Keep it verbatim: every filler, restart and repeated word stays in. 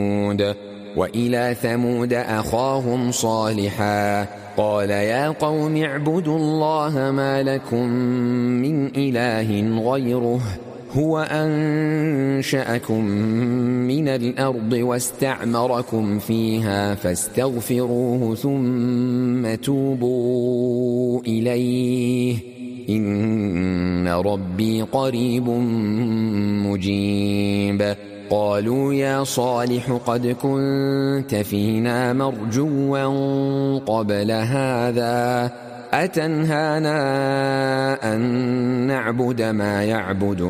وإلى ثمود أخاهم صالحا قال يا قوم اعبدوا الله ما لكم من إله غيره هو أنشأكم من الأرض واستعمركم فيها فاستغفروه ثم توبوا إليه إن ربي قريب مجيب قالوا يا صالح قد كنت فينا مرجوا قبل هذا أتنهانا أن نعبد ما يعبد